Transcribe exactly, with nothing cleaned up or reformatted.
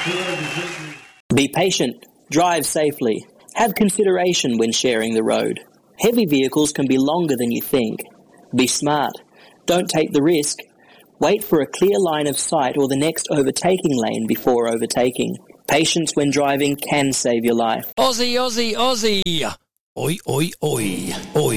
Be patient. Drive safely. Have consideration when sharing the road. Heavy vehicles can be longer than you think. Be smart. Don't take the risk. Wait for a clear line of sight or the next overtaking lane before overtaking. Patience when driving can save your life. Aussie, Aussie, Aussie. Oi, oi, oi, oi.